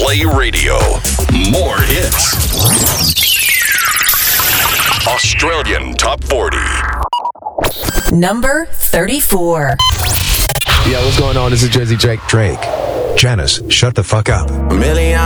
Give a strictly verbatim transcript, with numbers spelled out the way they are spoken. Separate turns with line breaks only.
Play Radio. More hits. Australian Top forty.
Number thirty-four.
Yeah, what's going on? This is Jersey Drake.
Drake. Janice, shut the fuck up.
A million